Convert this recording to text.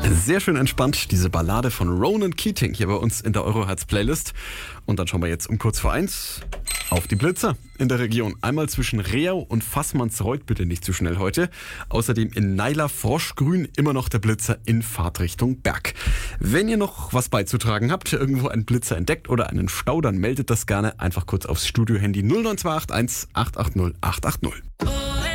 Sehr schön entspannt, diese Ballade von Ronan Keating hier bei uns in der Eurohertz-Playlist. Und dann schauen wir jetzt um kurz vor 1 auf die Blitzer in der Region. Einmal zwischen Reau und Fassmannsreuth, bitte nicht zu schnell heute. Außerdem in Naila-Froschgrün immer noch der Blitzer in Fahrtrichtung Berg. Wenn ihr noch was beizutragen habt, irgendwo einen Blitzer entdeckt oder einen Stau, dann meldet das gerne einfach kurz aufs Studio-Handy 09281 880 880.